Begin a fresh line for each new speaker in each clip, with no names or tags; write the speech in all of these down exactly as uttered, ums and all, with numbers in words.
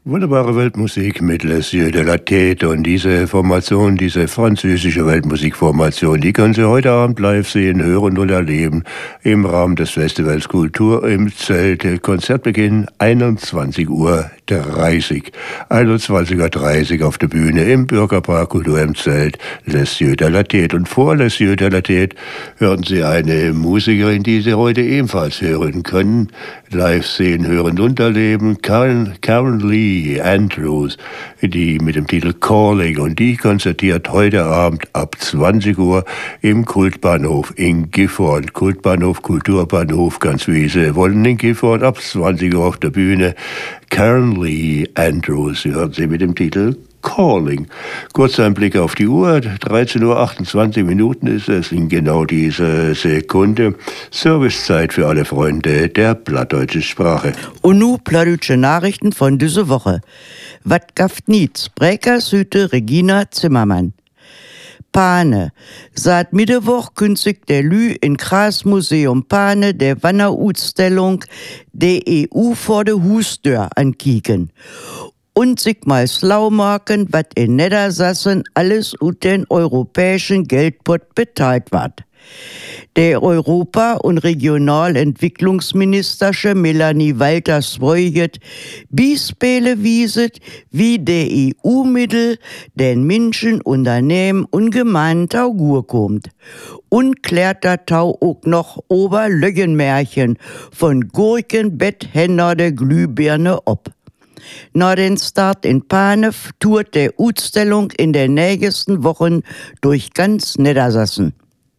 Wunderbare Weltmusik mit Les Yeux de la Tête, und diese Formation, diese französische Weltmusikformation, die können Sie heute Abend live sehen, hören und erleben im Rahmen des Festivals Kultur im Zelt. Konzertbeginn einundzwanzig Uhr dreißig. einundzwanzig Uhr dreißig auf der Bühne im Bürgerpark Kultur im Zelt, Les Yeux de la Tête. Und vor Les Yeux de la Tête hören Sie eine Musikerin, die Sie heute ebenfalls hören können, live sehen, hören und erleben, Karen, Karen Lee Andrews, die mit dem Titel Calling, und die konzertiert heute Abend ab zwanzig Uhr im Kultbahnhof in Gifhorn. Kultbahnhof, Kulturbahnhof, ganz wie Sie wollen, in Gifhorn, ab zwanzig Uhr auf der Bühne. Karen Lee Andrews, Sie hören sie mit dem Titel Calling. Kurz ein Blick auf die Uhr, dreizehn Uhr achtundzwanzig Minuten ist es in genau dieser Sekunde. Servicezeit für alle Freunde der plattdeutschen Sprache.
Und nu plattdeutsche Nachrichten von dieser Woche. Wat gaft niets, Brekersüte Regina Zimmermann. Pane. Seit Mittwoch kündigt der Lü in Kreismuseum Pane der Wannerausstellung der E U vor der Hustür ankicken. Und sich mal schlau machen, was in Niedersachsen alles ut den europäischen Geldpott beteiligt wird. Der Europa- und Regionalentwicklungsministersche Melanie Walters zweuget Beispiele wieset, wie der E U-Mittel den Menschen, Unternehmen und Gemeinden taugur kommt. Und klärt der Tau auch noch Oberlöggenmärchen von Gurken, Betthändler der Glühbirne ob. Nach dem Start in Pane tourt der Ausstellung in den nächsten Wochen durch ganz Niedersachsen.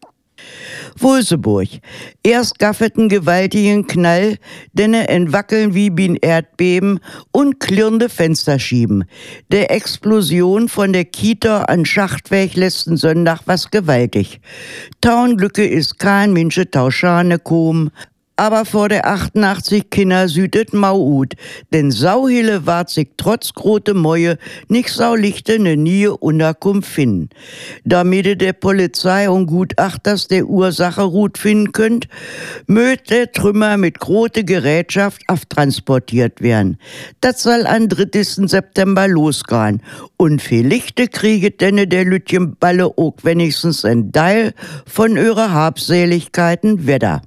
Wulseburg. Erst gaffeten gewaltigen Knall, denne entwackeln wie bin Erdbeben und klirrende Fenster schieben. Der Explosion von der Kita an Schachtweg letzten Sonntag was gewaltig. Taunglücke ist kein Minsche Tauschane kom. Aber vor der achtundachtzig Kinder südet Mauut, denn Sauhille ward sich trotz grote Mäue nicht saulichte ne nie Unterkunft finden. Damit der Polizei und Gutachters der Ursache gut finden könnt, möt der Trümmer mit grote Gerätschaft aftransportiert werden. Das soll am dreißigsten September losgehen. Und vielleicht krieget denne der Lütchenballe auch wenigstens ein Teil von ihrer Habseligkeiten wieder.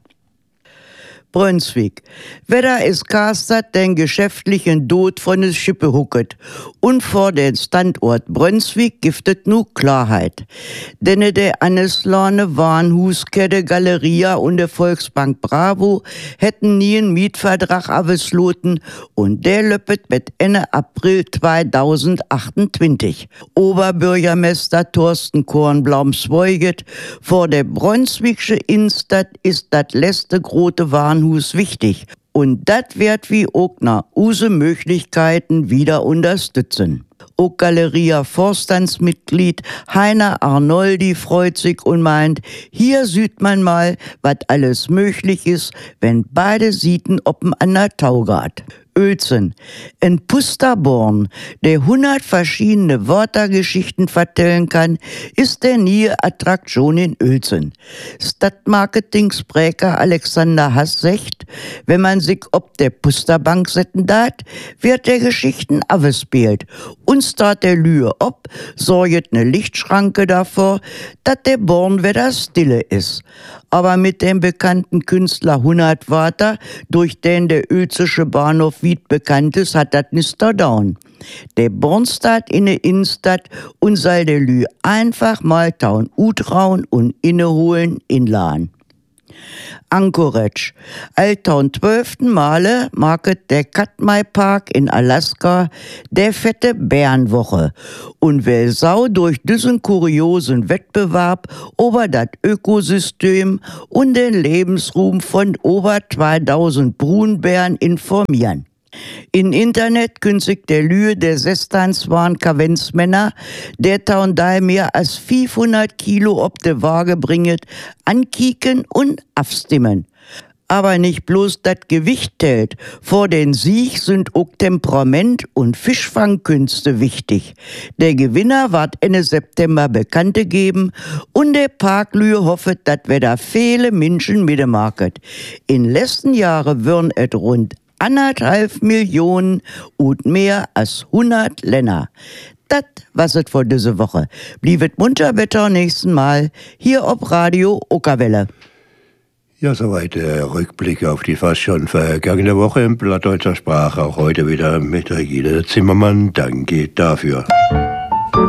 Brunswick. Wedder ist Karstadt den geschäftlichen Tod von des Schippe hucket. Und vor den Standort Brunswick giftet nu Klarheit. Denne der Anneslane Warenhuskette Galeria und der Volksbank Bravo hätten nie einen Mietvertrag abgeschlossen, und der löppet mit Ende April zweitausendzweiundzwanzig. Oberbürgermeister Thorsten Kornblaum zweuget, vor der Brunswickische Innenstadt ist das letzte große Warenhaus wichtig, und dat wird wie auch nach use Möglichkeiten wieder unterstützen. Auch Galeria Vorstandsmitglied Heiner Arnoldi freut sich und meint, hier sieht man mal, was alles möglich ist, wenn beide Sieten oppen an der Tau geht. Uelzen. Ein Pusterborn, der hundert verschiedene Wörtergeschichten vertellen kann, ist der nie Attraktion in Uelzen. Stadtmarketing-Sprecher Alexander Hass sagt, wenn man sich ob der Pusterbank setzen darf, wird der Geschichten abgespielt. Und start der Lühe ob, sorget ne Lichtschranke davor, dass der Born wieder stille ist. Aber mit dem bekannten Künstler hundert Wörter, durch den der Uelzische Bahnhof weit bekannt ist, hat das nicht da down. Der Bornstadt in der Innenstadt und soll der Lü einfach mal taun utrauen und inneholen in Lahn. Anchorage. Alltaun zwölften Male market der Katmai Park in Alaska der fette Bärenwoche. Und wer sau durch diesen kuriosen Wettbewerb über das Ökosystem und den Lebensruhm von über zweitausend Brunbären informieren. In Internet kündigt der Lühe der Sestans-Waren Kavenzmänner, der taun da mehr als fünfhundert Kilo ob de Waage bringet, ankicken und abstimmen. Aber nicht bloß das Gewicht zählt. Vor den Sieg sind auch Temperament und Fischfangkünste wichtig. Der Gewinner wird Ende September bekannt gegeben, und der Parklühe hoffet, dass wir da viele Menschen mitmachen. In letzten Jahren würden et rund anderthalb Millionen und mehr als hundert Länder. Das was es für diese Woche. Bliebet munter Wetter nächsten Mal hier ob Radio Okerwelle.
Ja, soweit der Rückblick auf die fast schon vergangene Woche in plattdeutscher Sprache. Auch heute wieder mit Regine Zimmermann. Danke dafür.